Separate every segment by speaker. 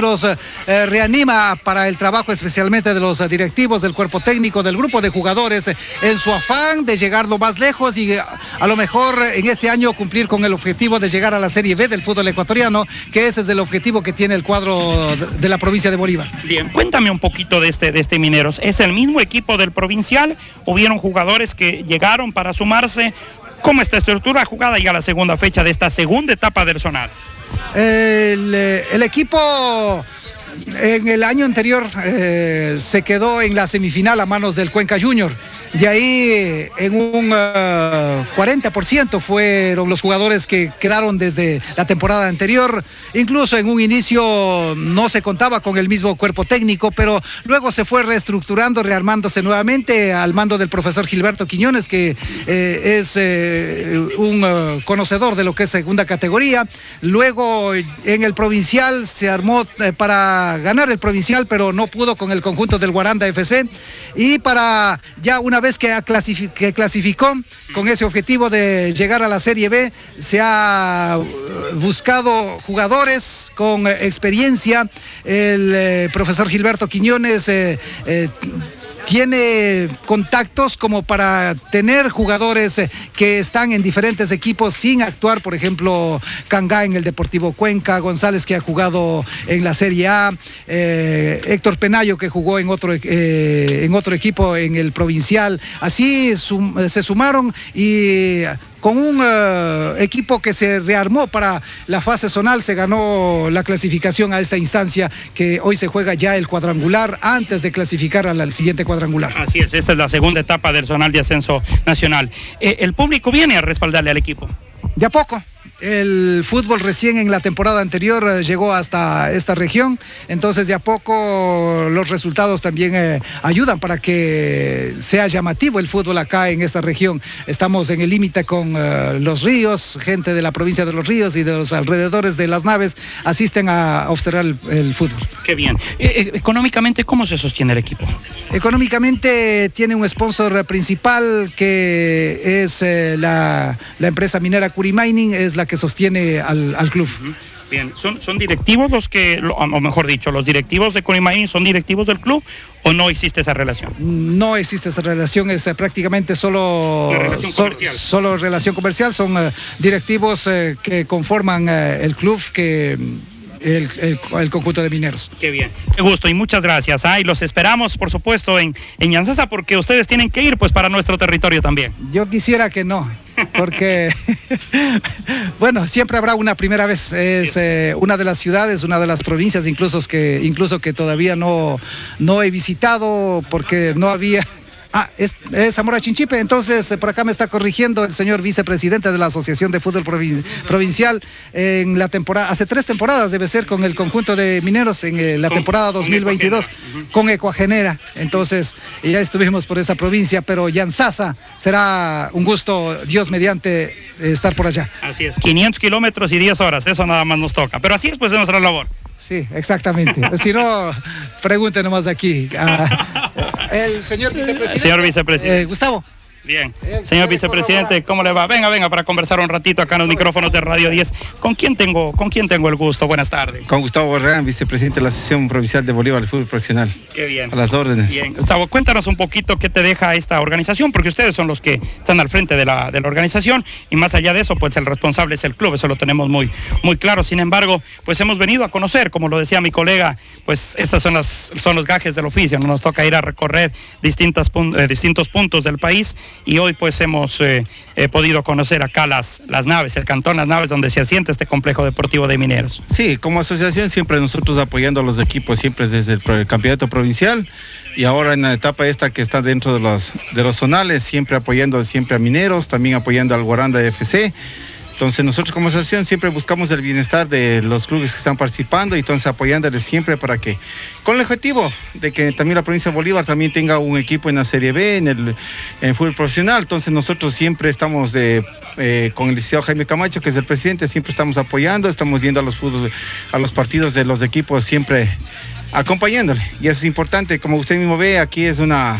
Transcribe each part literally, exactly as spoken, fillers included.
Speaker 1: Mineros eh, reanima para el trabajo especialmente de los eh, directivos, del cuerpo técnico, del grupo de jugadores, eh, en su afán de llegar lo más lejos y eh, a lo mejor eh, en este año cumplir con el objetivo de llegar a la Serie B del fútbol ecuatoriano, que ese es el objetivo que tiene el cuadro de, de la provincia de Bolívar.
Speaker 2: Bien, cuéntame un poquito de este, de este Mineros. ¿Es el mismo equipo del provincial? ¿Hubieron jugadores que llegaron para sumarse? ¿Cómo está estructura jugada ya la segunda fecha de esta segunda etapa del zonal?
Speaker 1: El, el equipo en el año anterior eh, se quedó en la semifinal a manos del Cuenca Junior. De ahí en un uh, cuarenta por ciento fueron los jugadores que quedaron desde la temporada anterior. Incluso en un inicio no se contaba con el mismo cuerpo técnico, pero luego se fue reestructurando, rearmándose nuevamente al mando del profesor Gilberto Quiñones, que eh, es eh, un uh, conocedor de lo que es segunda categoría. Luego en el provincial se armó eh, para ganar el provincial, pero no pudo con el conjunto del Guaranda F C. Y para ya una vez que, clasific que clasificó con ese objetivo de llegar a la Serie B, se ha buscado jugadores con eh, experiencia. El eh, profesor Gilberto Quiñones eh, eh, tiene contactos como para tener jugadores que están en diferentes equipos sin actuar, por ejemplo, Cangá en el Deportivo Cuenca, González que ha jugado en la Serie A, eh, Héctor Penayo que jugó en otro, eh, en otro equipo en el provincial. Así sum, se sumaron y con un uh, equipo que se rearmó para la fase zonal, se ganó la clasificación a esta instancia, que hoy se juega ya el cuadrangular antes de clasificar al, al siguiente cuadrangular.
Speaker 2: Así es, esta es la segunda etapa del zonal de ascenso nacional. Eh, ¿El público viene a respaldarle al equipo?
Speaker 1: De a poco. El fútbol recién en la temporada anterior eh, llegó hasta esta región, entonces de a poco los resultados también eh, ayudan para que sea llamativo el fútbol acá en esta región. Estamos en el límite con eh, Los Ríos, gente de la provincia de Los Ríos y de los alrededores de Las Naves asisten a observar el, el fútbol.
Speaker 2: Qué bien. Eh, económicamente, ¿cómo se sostiene el equipo?
Speaker 1: Económicamente tiene un sponsor principal que es eh, la, la empresa minera Curi Mining, es la que sostiene al, al club.
Speaker 2: Bien, ¿son, son directivos los que, o mejor dicho, los directivos de Curi Mining son directivos del club o no existe esa relación?
Speaker 1: No existe esa relación, es uh, prácticamente solo
Speaker 2: relación
Speaker 1: so,
Speaker 2: comercial.
Speaker 1: solo relación comercial, son uh, directivos uh, que conforman uh, el club que... El, el, el conjunto de mineros.
Speaker 2: Qué bien, qué gusto y muchas gracias. ¿eh? Y los esperamos, por supuesto, en, en Yantzaza, porque ustedes tienen que ir pues para nuestro territorio también.
Speaker 1: Yo quisiera que no, porque bueno, siempre habrá una primera vez. Es eh, una de las ciudades, una de las provincias incluso que, incluso que todavía no, no he visitado porque no había... Ah, es, es Zamora Chinchipe, entonces eh, por acá me está corrigiendo el señor vicepresidente de la Asociación de Fútbol Provin Provincial en la temporada, hace tres temporadas debe ser con el conjunto de mineros en eh, la con, temporada dos mil veintidós con, con Ecuagenera, entonces ya estuvimos por esa provincia, pero Yantzaza será un gusto, Dios mediante, eh, estar por allá.
Speaker 2: Así es, quinientos kilómetros y diez horas, eso nada más nos toca, pero así es pues de nuestra labor.
Speaker 1: Sí, exactamente. Si no, pregunte nomás aquí. Ah, el señor vicepresidente.
Speaker 2: Señor vicepresidente.
Speaker 1: Eh, Gustavo.
Speaker 2: Bien, señor vicepresidente, ¿cómo le va? Venga, venga, para conversar un ratito acá en los micrófonos de Radio diez. ¿Con quién tengo, con quién tengo el gusto? Buenas tardes.
Speaker 3: Con Gustavo Borrán, vicepresidente de la Asociación Provincial de Bolívar del Fútbol Profesional.
Speaker 2: Qué bien.
Speaker 3: A las órdenes.
Speaker 2: Bien, Gustavo, cuéntanos un poquito qué te deja esta organización, porque ustedes son los que están al frente de la, de la organización, y más allá de eso, pues el responsable es el club, eso lo tenemos muy, muy claro. Sin embargo, pues hemos venido a conocer, como lo decía mi colega, pues estas son, las, son los gajes del oficio, ¿no? Nos toca ir a recorrer distintas, eh, distintos puntos del país, y hoy pues hemos Hemos eh, eh, podido conocer acá las, las naves, el cantón Las Naves, donde se asienta este complejo deportivo de mineros.
Speaker 3: Sí, como asociación siempre nosotros apoyando a los equipos, siempre desde el, el campeonato provincial, y ahora en la etapa esta que está dentro de los, de los zonales, siempre apoyando siempre a mineros, también apoyando al Guaranda F C. Entonces nosotros como asociación siempre buscamos el bienestar de los clubes que están participando y entonces apoyándoles siempre para que, con el objetivo de que también la provincia de Bolívar también tenga un equipo en la Serie B, en el, en el fútbol profesional. Entonces nosotros siempre estamos de, eh, con el licenciado Jaime Camacho, que es el presidente, siempre estamos apoyando, estamos yendo a los, a los partidos de los equipos siempre acompañándole. Y eso es importante, como usted mismo ve, aquí es una...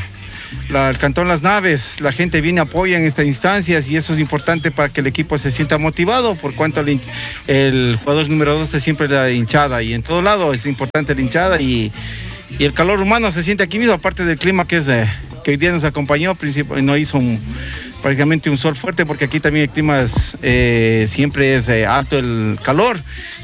Speaker 3: la, el Cantón Las Naves, la gente viene, apoya en estas instancias y eso es importante para que el equipo se sienta motivado, por cuanto el, el jugador número doce siempre la hinchada y en todo lado es importante la hinchada y, y el calor humano se siente aquí mismo, aparte del clima que es de, que hoy día nos acompañó, no hizo un, prácticamente un sol fuerte porque aquí también el clima es, eh, siempre es eh, alto el calor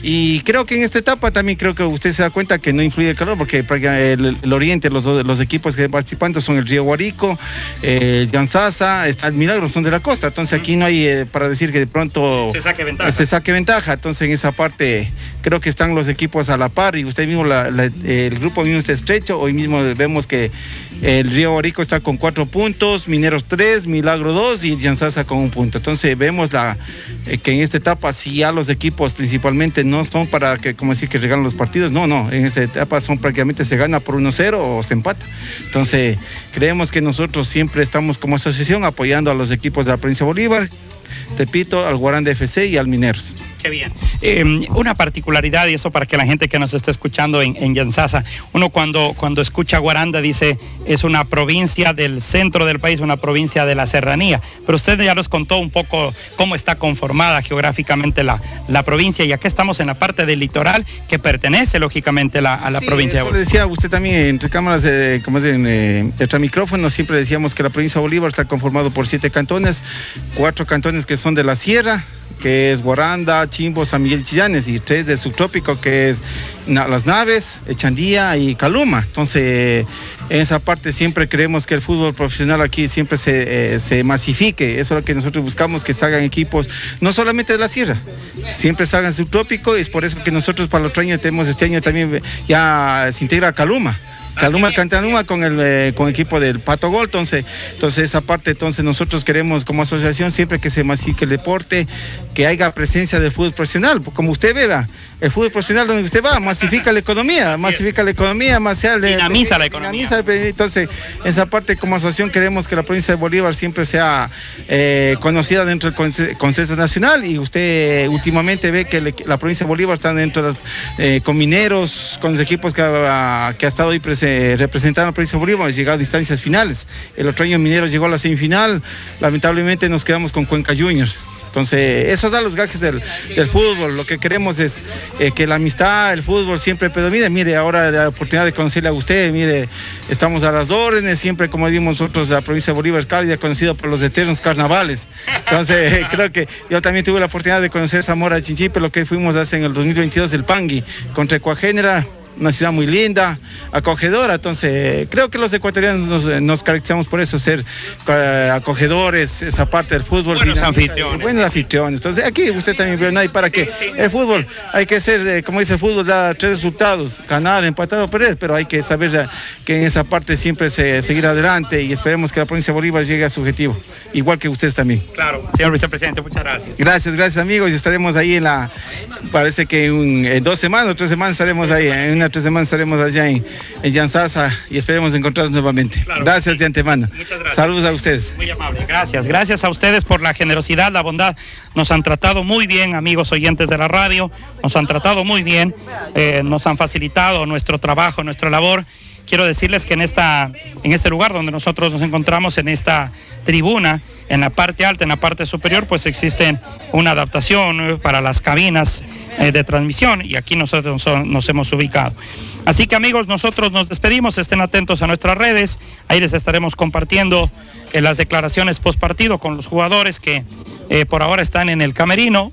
Speaker 3: y creo que en esta etapa también creo que usted se da cuenta que no influye el calor porque el, el oriente, los, los equipos que están participando son el Río Guarico, eh, el Yanzasa, está el Milagro, son de la costa, entonces aquí no hay eh, para decir que de pronto
Speaker 2: se saque ventaja,
Speaker 3: se saque ventaja. Entonces en esa parte creo que están los equipos a la par y usted mismo, la, la, el grupo mismo está estrecho, hoy mismo vemos que el Río Guarico está con cuatro puntos, Mineros tres, Milagro dos y Yanzasa con un punto. Entonces vemos la, eh, que en esta etapa si ya los equipos principalmente no son para que, como decir, que regalan los partidos, no, no, en esta etapa son prácticamente se gana por uno cero o se empata. Entonces creemos que nosotros siempre estamos como asociación apoyando a los equipos de la provincia de Bolívar, repito, al Guaranda F C y al Mineros.
Speaker 2: Qué bien. Eh, una particularidad, y eso para que la gente que nos está escuchando en, en Yanzasa, uno cuando, cuando escucha Guaranda dice es una provincia del centro del país, una provincia de la serranía, pero usted ya nos contó un poco cómo está conformada geográficamente la, la provincia y acá estamos en la parte del litoral que pertenece lógicamente la, a la
Speaker 3: sí,
Speaker 2: provincia
Speaker 3: eso
Speaker 2: de Bolívar.
Speaker 3: Decía usted también entre cámaras, de, como dicen, eh, entre micrófonos, siempre decíamos que la provincia de Bolívar está conformado por siete cantones, cuatro cantones que son de la sierra, que es Guaranda, Chimbo, San Miguel, Chillanes, y tres del subtrópico, que es Las Naves, Echandía y Caluma. Entonces, en esa parte siempre creemos que el fútbol profesional aquí siempre se, eh, se masifique. Eso es lo que nosotros buscamos, que salgan equipos, no solamente de la sierra, siempre salgan subtrópico, y es por eso que nosotros para el otro año tenemos, este año también ya se integra Caluma. Caluma, Cantanuma con el eh, con el equipo del Pato Gol, entonces, entonces esa parte, entonces nosotros queremos como asociación siempre que se masifique el deporte, que haya presencia del fútbol profesional, como usted vea, el fútbol profesional donde usted va, masifica la economía, Así masifica es. la economía, más
Speaker 2: dinamiza eh, la economía.
Speaker 3: Dinamiza, entonces, esa parte como asociación queremos que la provincia de Bolívar siempre sea eh, conocida dentro del consenso nacional, y usted últimamente ve que le, la provincia de Bolívar está dentro de las, eh, con Mineros, con los equipos que ha, que ha estado ahí presente. Representando a la provincia de Bolívar, hemos llegado a distancias finales. El otro año Mineros llegó a la semifinal, lamentablemente nos quedamos con Cuenca Juniors. Entonces, esos son los gajes del, del fútbol. Lo que queremos es eh, que la amistad, el fútbol siempre predomine. Mire, ahora la oportunidad de conocerle a usted, mire, estamos a las órdenes, siempre como dimos nosotros, la provincia de Bolívar es cálida, conocida por los eternos carnavales. Entonces, creo que yo también tuve la oportunidad de conocer Zamora de Chinchipe, lo que fuimos hace en el dos mil veintidós, el Pangui, contra Ecuagénera. Una ciudad muy linda, acogedora, entonces creo que los ecuatorianos nos, nos caracterizamos por eso, ser uh, acogedores, esa parte del fútbol.
Speaker 2: Buenos
Speaker 3: dinámica,
Speaker 2: anfitriones.
Speaker 3: Buenos anfitriones, entonces aquí usted también ve, no hay para sí, qué, sí. El fútbol, hay que ser, eh, como dice el fútbol, da tres resultados, ganar, empatar o perder, pero hay que saber ya, que en esa parte siempre se seguir adelante y esperemos que la provincia de Bolívar llegue a su objetivo, igual que ustedes también.
Speaker 2: Claro, señor vicepresidente, muchas gracias.
Speaker 3: Gracias, gracias amigos, y estaremos ahí en la, parece que un, en dos semanas o tres semanas estaremos ahí, en una tres semanas estaremos allá en, en Yanzasa y esperemos encontrarnos nuevamente. Claro, gracias sí. de antemano.
Speaker 2: Muchas gracias.
Speaker 3: Saludos a ustedes.
Speaker 2: Muy amable. Gracias. Gracias a ustedes por la generosidad, la bondad. Nos han tratado muy bien, amigos oyentes de la radio. Nos han tratado muy bien. Eh, nos han facilitado nuestro trabajo, nuestra labor. Quiero decirles que en, esta, en este lugar donde nosotros nos encontramos, en esta tribuna, en la parte alta, en la parte superior, pues existe una adaptación para las cabinas eh, de transmisión, y aquí nosotros nos, nos hemos ubicado. Así que amigos, nosotros nos despedimos, estén atentos a nuestras redes, ahí les estaremos compartiendo eh, las declaraciones post partido con los jugadores que eh, por ahora están en el camerino,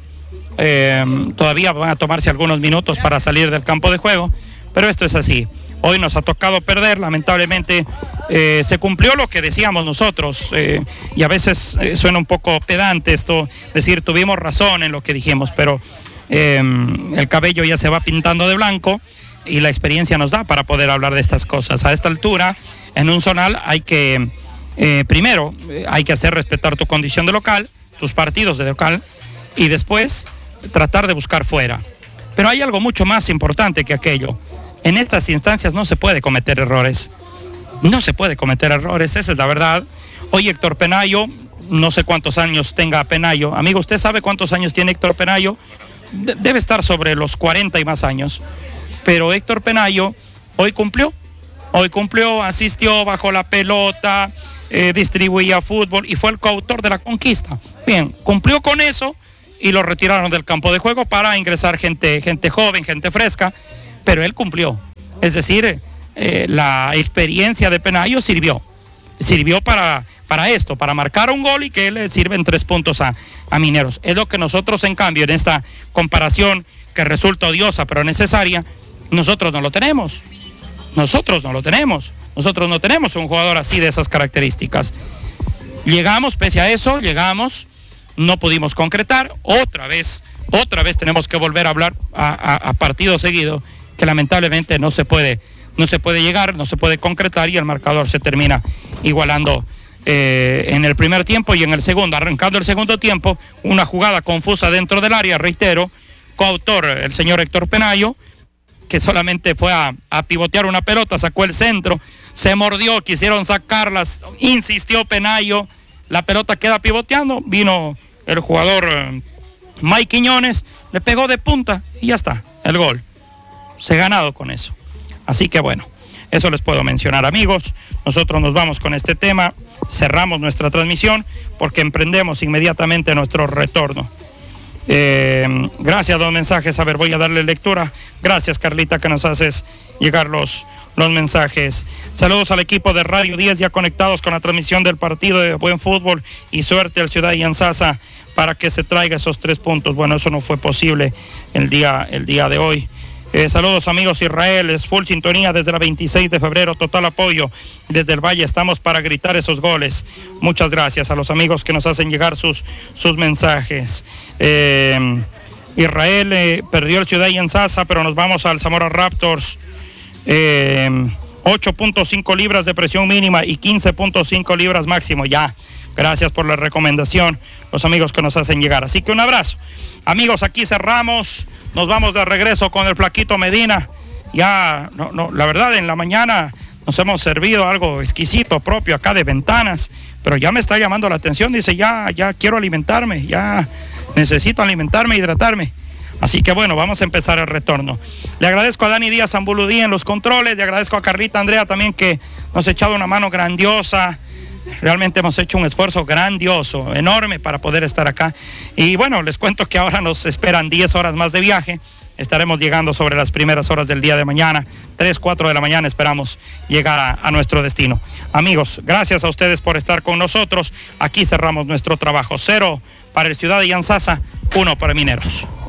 Speaker 2: eh, todavía van a tomarse algunos minutos para salir del campo de juego, pero esto es así. Hoy nos ha tocado perder, lamentablemente eh, se cumplió lo que decíamos nosotros, eh, y a veces eh, suena un poco pedante esto, decir tuvimos razón en lo que dijimos, pero eh, el cabello ya se va pintando de blanco y la experiencia nos da para poder hablar de estas cosas. A esta altura, en un zonal hay que, eh, primero, eh, hay que hacer respetar tu condición de local, tus partidos de local, y después tratar de buscar fuera. Pero hay algo mucho más importante que aquello. En estas instancias no se puede cometer errores. No se puede cometer errores, esa es la verdad. Hoy Héctor Penayo, no sé cuántos años tenga Penayo. Amigo, ¿usted sabe cuántos años tiene Héctor Penayo? De- debe estar sobre los cuarenta y más años. Pero Héctor Penayo hoy cumplió. Hoy cumplió, asistió, bajó la pelota, eh, distribuía fútbol y fue el coautor de la conquista. Bien, cumplió con eso y lo retiraron del campo de juego para ingresar gente, gente joven, gente fresca, pero él cumplió. Es decir, eh, la experiencia de Penayo sirvió, sirvió para, para esto, para marcar un gol y que le sirven tres puntos a, a Mineros. Es lo que nosotros, en cambio, en esta comparación que resulta odiosa pero necesaria, nosotros no lo tenemos. Nosotros no lo tenemos. Nosotros no tenemos un jugador así de esas características. Llegamos, pese a eso, llegamos, no pudimos concretar. Otra vez, otra vez tenemos que volver a hablar a, a, a partido seguido, que lamentablemente no se puede, no se puede llegar, no se puede concretar y el marcador se termina igualando eh, en el primer tiempo y en el segundo. Arrancando el segundo tiempo, una jugada confusa dentro del área, reitero, coautor el señor Héctor Penayo, que solamente fue a, a pivotear una pelota, sacó el centro, se mordió, quisieron sacarlas, insistió Penayo, la pelota queda pivoteando, vino el jugador eh, Mike Quiñones, le pegó de punta y ya está, el gol. Se ha ganado con eso. Así que bueno, eso les puedo mencionar, amigos. Nosotros nos vamos con este tema, cerramos nuestra transmisión porque emprendemos inmediatamente nuestro retorno. Eh, gracias, los mensajes. A ver, voy a darle lectura. Gracias, Carlita, que nos haces llegar los, los mensajes. Saludos al equipo de Radio diez, ya conectados con la transmisión del partido de buen fútbol, y suerte al Ciudad Ianzasa para que se traiga esos tres puntos. Bueno, eso no fue posible el día, el día de hoy. Eh, saludos, amigos. Israel, es full sintonía desde la veintiséis de febrero, total apoyo desde el Valle, estamos para gritar esos goles. Muchas gracias a los amigos que nos hacen llegar sus, sus mensajes. Eh, Israel, eh, perdió el Ciudad Ianzasa, pero nos vamos al Zamora Raptors. Eh, ocho punto cinco libras de presión mínima y quince punto cinco libras máximo. Ya, gracias por la recomendación, los amigos que nos hacen llegar. Así que un abrazo. Amigos, aquí cerramos. Nos vamos de regreso con el Flaquito Medina. Ya, no, no, la verdad, en la mañana nos hemos servido algo exquisito propio acá de Ventanas, pero ya me está llamando la atención. Dice, ya, ya quiero alimentarme, ya necesito alimentarme, hidratarme. Así que bueno, vamos a empezar el retorno. Le agradezco a Dani Díaz Ambuludí en los controles, le agradezco a Carlita Andrea también, que nos ha echado una mano grandiosa. Realmente hemos hecho un esfuerzo grandioso, enorme, para poder estar acá. Y bueno, les cuento que ahora nos esperan diez horas más de viaje. Estaremos llegando sobre las primeras horas del día de mañana, tres, cuatro de la mañana esperamos llegar a, a nuestro destino. Amigos, gracias a ustedes por estar con nosotros. Aquí cerramos nuestro trabajo. Cero para el Ciudad de Ianzasa, uno para Mineros.